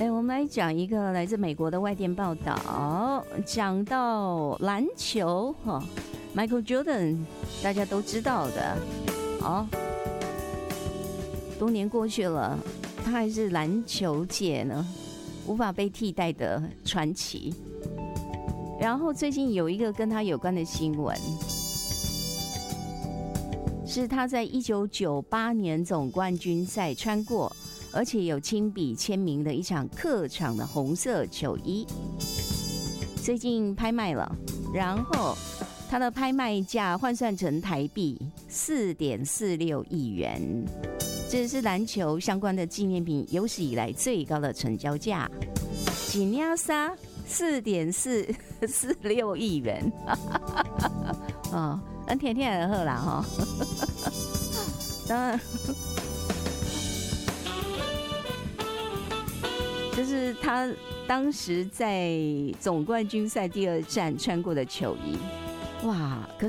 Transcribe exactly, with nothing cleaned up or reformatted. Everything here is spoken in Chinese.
哎，我们来讲一个来自美国的外电报道，讲到篮球哈、哦、，Michael Jordan 大家都知道的，哦，多年过去了，他还是篮球界呢无法被替代的传奇。然后最近有一个跟他有关的新闻，是他在一九九八年总冠军赛穿过，而且有亲笔签名的一场客场的红色球衣，最近拍卖了，然后它的拍卖价换算成台币四点四六亿元，这是篮球相关的纪念品有史以来最高的成交价，几年杀四点四四六亿元，哦，咱天天就好啦哈，当然。就是他当时在总冠军赛第二战穿过的球衣，哇！可是